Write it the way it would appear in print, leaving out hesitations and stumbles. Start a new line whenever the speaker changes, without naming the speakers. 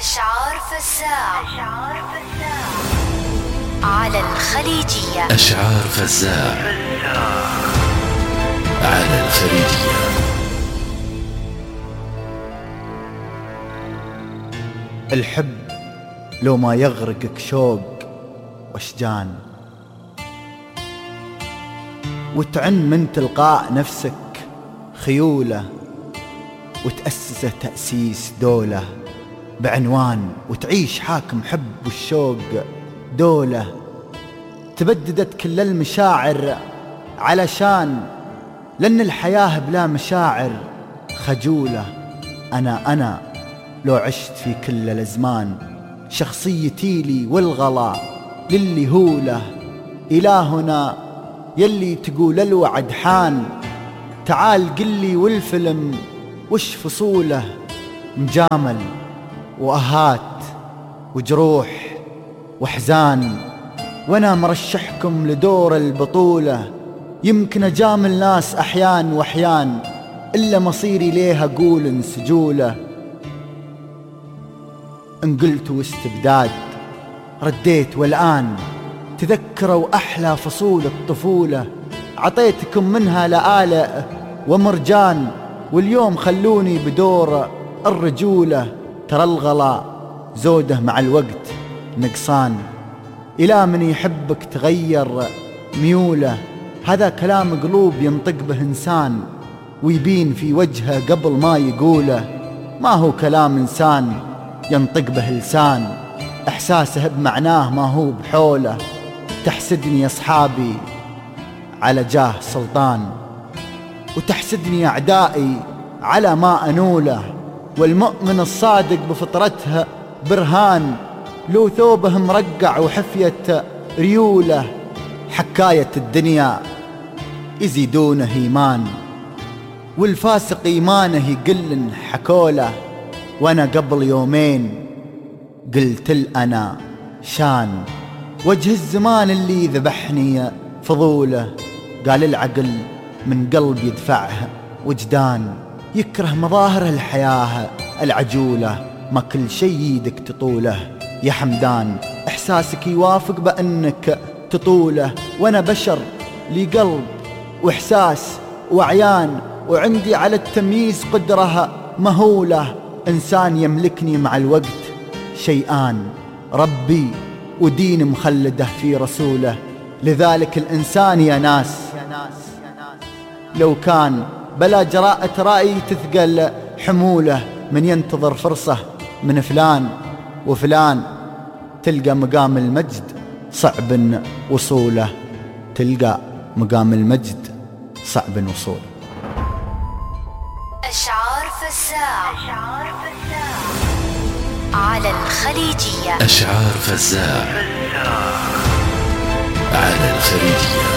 أشعار فزاع على الخليجية.
أشعار فزاع على الخليجية.
الحب لو ما يغرقك شوق واشجان، وتعن من تلقاء نفسك خيولة، وتأسسه تأسيس دولة بعنوان، وتعيش حاكم حب والشوق دولة. تبددت كل المشاعر علشان، لأن الحياة بلا مشاعر خجولة. أنا لو عشت في كل الأزمان، شخصيتي لي والغلا للي هوله. إلهنا يلي تقول الوعد حان، تعال قلي والفيلم وش فصوله. مجامل وأهات وجروح وحزان، وانا مرشحكم لدور البطولة. يمكن اجامل ناس احيان واحيان، الا مصيري ليها اقول انسجوله. ان قلتوا استبداد رديت، والآن تذكروا أحلى فصول الطفولة. عطيتكم منها لآلئ ومرجان، واليوم خلوني بدور الرجولة. ترى الغلا زوده مع الوقت نقصان، إلى من يحبك تغير ميوله. هذا كلام قلوب ينطق به إنسان، ويبين في وجهه قبل ما يقوله. ما هو كلام إنسان ينطق به لسان، إحساسه بمعناه ما هو بحوله. تحسدني أصحابي على جاه سلطان، وتحسدني أعدائي على ما أنوله. والمؤمن الصادق بفطرته برهان، لو ثوبه مرقع وحفية ريوله. حكاية الدنيا يزيدونه إيمان، والفاسق إيمانه يقل حكوله. وأنا قبل يومين قلت الأنا شان، وجه الزمان اللي ذبحني فضوله. قال العقل من قلب يدفعه وجدان، يكره مظاهر الحياة العجولة. ما كل شي يدك تطوله يا حمدان، إحساسك يوافق بأنك تطوله. وأنا بشر لي قلب وإحساس وعيان، وعندي على التمييز قدرة مهولة. إنسان يملكني مع الوقت شيئان، ربي ودين مخلده في رسوله. لذلك الإنسان يا ناس لو كان بلا جراءة رأي تثقل حموله. من ينتظر فرصة من فلان وفلان، تلقى مقام المجد صعب وصوله. تلقى مقام المجد صعب وصوله.
أشعار فزاع على الخليجية.
أشعار فزاع على الخليجية.